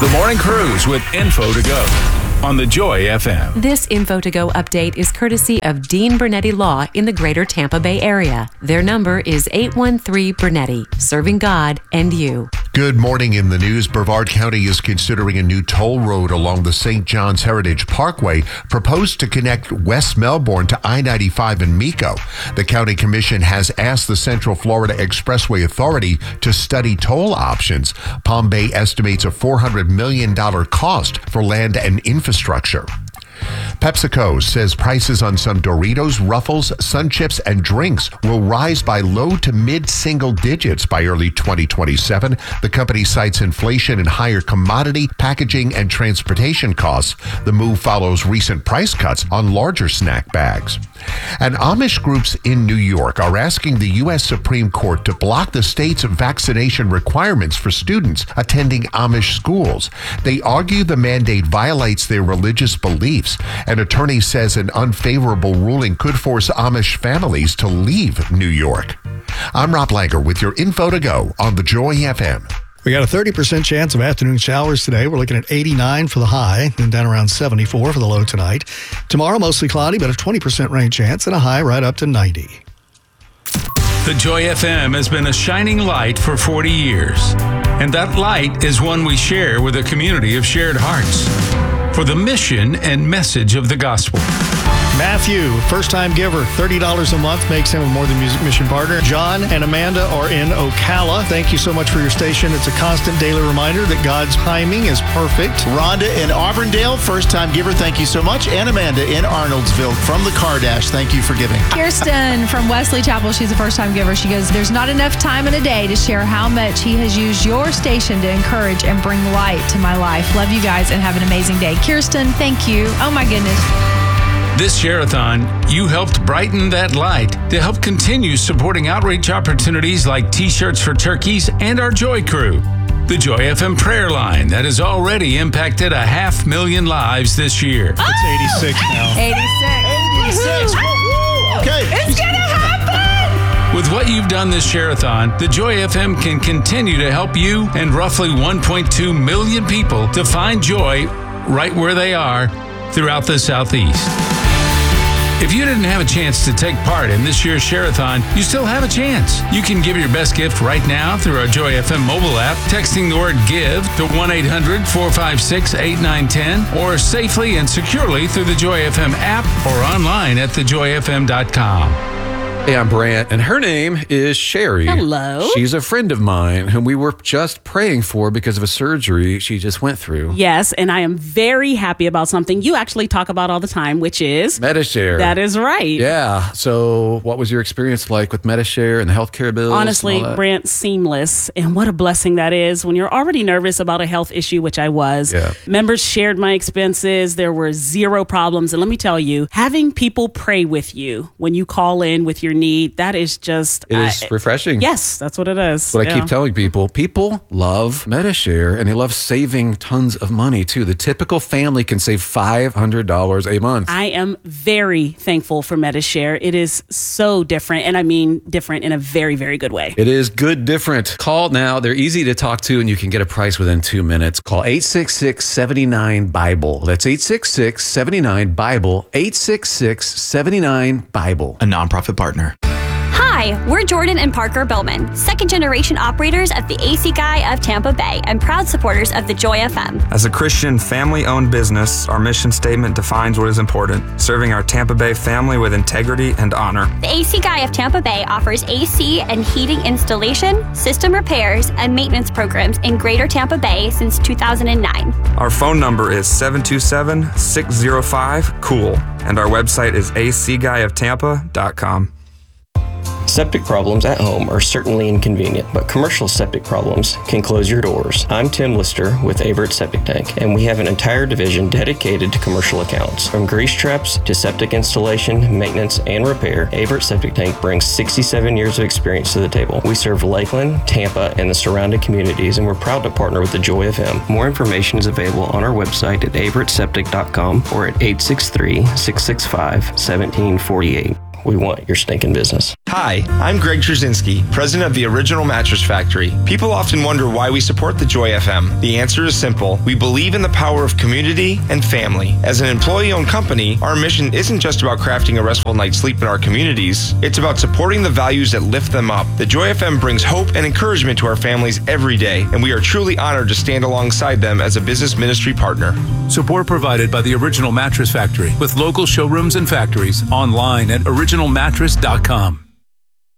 The Morning Cruise with Info to Go on the Joy FM. This Info to Go update is courtesy of Dean Bernetti Law in the greater Tampa Bay area. Their number is 813 Bernetti, serving God and you. Good morning. In the news, Brevard County is considering a new toll road along the St. John's Heritage Parkway proposed to connect West Melbourne to I-95 in Mico. The county commission has asked the Central Florida Expressway Authority to study toll options. Palm Bay estimates a $400 million cost for land and infrastructure. PepsiCo says prices on some Doritos, Ruffles, Sun Chips, and drinks will rise by low to mid-single digits by early 2027. The company cites inflation and higher commodity, packaging, and transportation costs. The move follows recent price cuts on larger snack bags. And Amish groups in New York are asking the U.S. Supreme Court to block the state's vaccination requirements for students attending Amish schools. They argue the mandate violates their religious beliefs. An attorney says an unfavorable ruling could force Amish families to leave New York. I'm Rob Langer with your Info to Go on the Joy FM. We got a 30% chance of afternoon showers today. We're looking at 89 for the high, then down around 74 for the low tonight. Tomorrow, mostly cloudy, but a 20% rain chance and a high right up to 90. The Joy FM has been a shining light for 40 years. And that light is one we share with a community of shared hearts for the mission and message of the gospel. Matthew, first-time giver, $30 a month makes him a More Than Music mission partner. John and Amanda are in Ocala. Thank you so much for your station. It's a constant daily reminder that God's timing is perfect. Rhonda in Auburndale, first-time giver, thank you so much. And Amanda in Arnoldsville from the Cardash, thank you for giving. Kirsten from Wesley Chapel, she's a first-time giver. She goes, there's not enough time in a day to share how much he has used your station to encourage and bring light to my life. Love you guys and have an amazing day. Kirsten, thank you. Oh my goodness. This share-a-thon, you helped brighten that light to help continue supporting outreach opportunities like T-shirts for turkeys and our Joy Crew. The Joy FM prayer line that has already impacted 500,000 lives this year. It's 86 now. 86. Okay. It's going to happen. With what you've done this share-a-thon, the Joy FM can continue to help you and roughly 1.2 million people to find joy right where they are throughout the Southeast. If you didn't have a chance to take part in this year's Share-a-thon, you still have a chance. You can give your best gift right now through our Joy FM mobile app, texting the word GIVE to 1-800-456-8910, or safely and securely through the Joy FM app or online at thejoyfm.com. Hey, I'm Brant, and her name is Sherry. Hello. She's a friend of mine whom we were just praying for because of a surgery she just went through. Yes, and I am very happy about something you actually talk about all the time, which is Medi-Share. That is right. Yeah. So what was your experience like with Medi-Share and the healthcare bills? Honestly, Brant, seamless. And what a blessing that is when you're already nervous about a health issue, which I was. Yeah. Members shared my expenses. There were zero problems. And let me tell you, having people pray with you when you call in with your need, that is just... It is refreshing. Yes, that's what it is. What I keep telling people. People love Medi-Share, and they love saving tons of money, too. The typical family can save $500 a month. I am very thankful for Medi-Share. It is so different, and I mean different in a very, very good way. It is good different. Call now. They're easy to talk to, and you can get a price within 2 minutes. Call 866-79-BIBLE. That's 866-79-BIBLE. 866-79-BIBLE. A nonprofit partner. Hi, we're Jordan and Parker Billman, second-generation operators of the AC Guy of Tampa Bay and proud supporters of the Joy FM. As a Christian family-owned business, our mission statement defines what is important, serving our Tampa Bay family with integrity and honor. The AC Guy of Tampa Bay offers AC and heating installation, system repairs, and maintenance programs in Greater Tampa Bay since 2009. Our phone number is 727-605-COOL, and our website is acguyoftampa.com. Septic problems at home are certainly inconvenient, but commercial septic problems can close your doors. I'm Tim Lister with Avert Septic Tank, and we have an entire division dedicated to commercial accounts. From grease traps to septic installation, maintenance, and repair, Avert Septic Tank brings 67 years of experience to the table. We serve Lakeland, Tampa, and the surrounding communities, and we're proud to partner with the Joy FM. More information is available on our website at averettseptic.com or at 863-665-1748. We want your stinking business. Hi, I'm Greg Trzynski, president of the Original Mattress Factory. People often wonder why we support the Joy FM. The answer is simple. We believe in the power of community and family. As an employee-owned company, our mission isn't just about crafting a restful night's sleep in our communities. It's about supporting the values that lift them up. The Joy FM brings hope and encouragement to our families every day, and we are truly honored to stand alongside them as a business ministry partner. Support provided by the Original Mattress Factory with local showrooms and factories online at originalmattress.com.